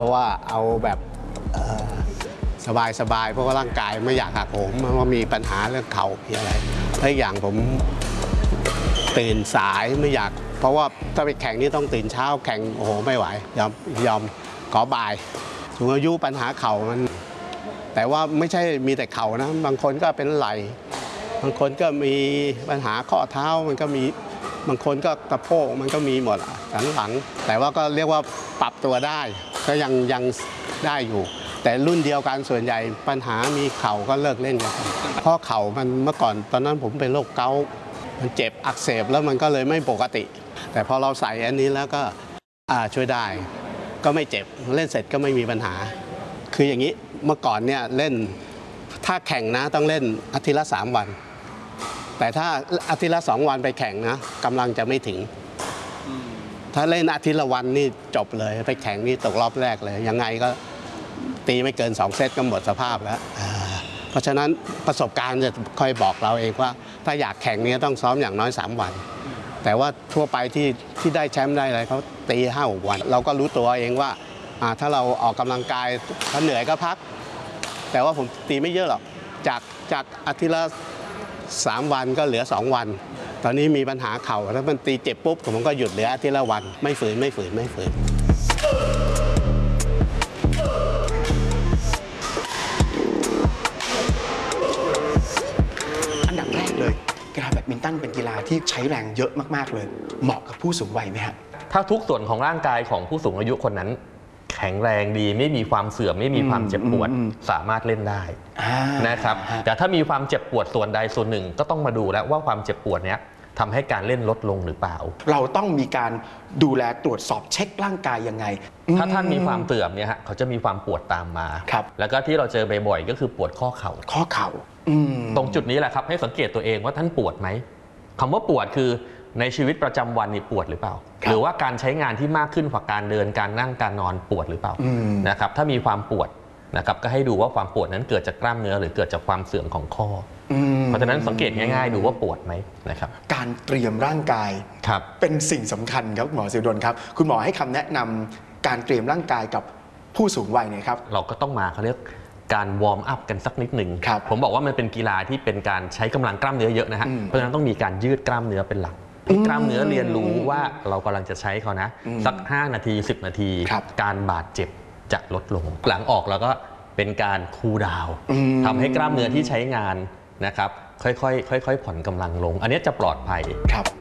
เพราะว่าเอาแบบสบายเพราะว่าร่างกายไม่อยากหักโหมเพราะว่ามีปัญหาเรื่องเข่ามีอะไรและอย่างผมตื่นสายไม่อยากเพราะว่าถ้าไปแข่งนี่ต้องตื่นเช้าแข่งโอ้โหไม่ไหวยอมขอบ่ายสูงอายุปัญหาเข่ามันแต่ว่าไม่ใช่มีแต่เข่านะบางคนก็เป็นไหล่บางคนก็มีปัญหาข้อเท้ามันก็มีบางคนก็กระโปงมันก็มีหมดหลังแต่ว่าก็เรียกว่าปรับตัวได้ก็ยังได้อยู่แต่รุ่นเดียวกันส่วนใหญ่ปัญหามีเข่าก็เลิกเล่นกันเพราะเข่ามันเมื่อก่อนตอนนั้นผมเป็นโรคเกาต์มันเจ็บอักเสบแล้วมันก็เลยไม่ปกติแต่พอเราใส่อันนี้แล้วก็ช่วยได้ก็ไม่เจ็บเล่นเสร็จก็ไม่มีปัญหาคืออย่างนี้เมื่อก่อนเนี่ยเล่นถ้าแข่งนะต้องเล่นอาทิตย์ละ3 วันแต่ถ้าอาทิตย์ละ2 วันไปแข่งนะกำลังจะไม่ถึงถ้าเล่นอาทิตย์ละวันนี่จบเลยไปแข่งนี่ตกรอบแรกเลยยังไงก็ตีไม่เกิน2 เซตก็หมดสภาพแล้วเพราะฉะนั้นประสบการณ์จะค่อยบอกเราเองว่าถ้าอยากแข่งนี้ต้องซ้อมอย่างน้อย3 วันแต่ว่าทั่วไปที่ได้แชมป์ได้อะไรเขาตี5-6 วันเราก็รู้ตัวเองว่าถ้าเราออกกำลังกายถ้าเหนื่อยก็พักแต่ว่าผมตีไม่เยอะหรอกจากอาทิตย์ละ3 วันก็เหลือ2 วันตอนนี้มีปัญหาเข่าแล้วมันตีเจ็บปุ๊บผมก็หยุดเหลืออาทิตย์ละวันไม่ฝืนอันดับแรกเลยกีฬาแบดมินตันเป็นกีฬาที่ใช้แรงเยอะมากๆเลยเหมาะกับผู้สูงวัยไหมฮะถ้าทุกส่วนของร่างกายของผู้สูงอายุคนนั้นแข็งแรงดีไม่มีความเสื่อมไม่มีความเจ็บปวดสามารถเล่นได้นะครับแต่ถ้ามีความเจ็บปวดส่วนใดส่วนหนึ่งก็ต้องมาดูแล้วว่าความเจ็บปวดเนี้ยทำให้การเล่นลดลงหรือเปล่าเราต้องมีการดูแลตรวจสอบเช็คร่างกายยังไงถ้าท่านมีความเสื่อมเนี่ยฮะเขาจะมีความปวดตามมาแล้วก็ที่เราเจอบ่อยๆก็คือปวดข้อเข่าตรงจุดนี้แหละครับให้สังเกตตัวเองว่าท่านปวดไหมคำว่าปวดคือในชีวิตประจำวันนี่ปวดหรือเปล่าหรือว่าการใช้งานที่มากขึ้นกว่าการเดินการนั่งการนอนปวดหรือเปล่านะครับถ้ามีความปวดนะครับก็ให้ดูว่าความปวดนั้นเกิดจากกล้ามเนื้อหรือเกิดจากความเสื่อมของข้อเพราะฉะนั้นสังเกตง่ายๆดูว่าปวดไหมนะครับการเตรียมร่างกายเป็นสิ่งสำคัญครับหมอศิวดลครับคุณหมอให้คำแนะนำการเตรียมร่างกายกับผู้สูงวัยเนี่ยครับเราก็ต้องมาเขาเรียกการวอร์มอัพกันสักนิดหนึ่งผมบอกว่ามันเป็นกีฬาที่เป็นการใช้กำลังกล้ามเนื้อเยอะนะฮะเพราะฉะนั้นต้องมีการยืดกล้ามเนื้อเป็นหลักกล้ามเนื้อเรียนรู้ว่าเรากำลังจะใช้เขานะสัก5 นาที10 นาทีการบาดเจ็บจะลดลงหลังออกแล้วก็เป็นการคูลดาวน์ทำให้กล้ามเนื้อที่ใช้งานนะครับค่อยๆผ่อนกำลังลงอันนี้จะปลอดภัย